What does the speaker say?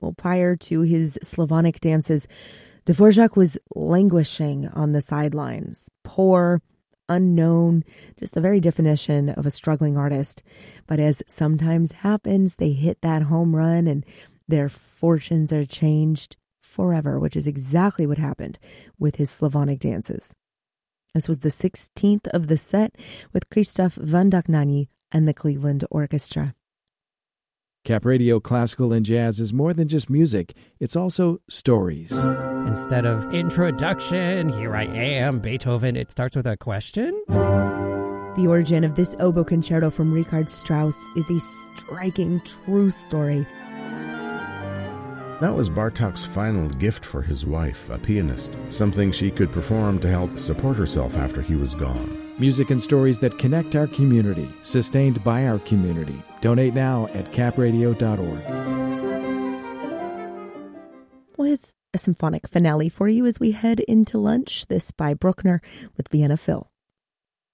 Well, prior to his Slavonic dances, Dvorak was languishing on the sidelines, poor, unknown, just the very definition of a struggling artist. But as sometimes happens, they hit that home run and their fortunes are changed forever, which is exactly what happened with his Slavonic dances. This was the 16th of the set with Krzysztof van Dohnanyi and the Cleveland Orchestra. Cap Radio Classical and Jazz is more than just music. It's also stories. Instead of introduction, here I am, Beethoven, it starts with a question. The origin of this oboe concerto from Richard Strauss is a striking true story. That was Bartók's final gift for his wife, a pianist, something she could perform to help support herself after he was gone. Music and stories that connect our community, sustained by our community. Donate now at capradio.org. Well, here's a symphonic finale for you as we head into lunch. This by Bruckner with Vienna Phil.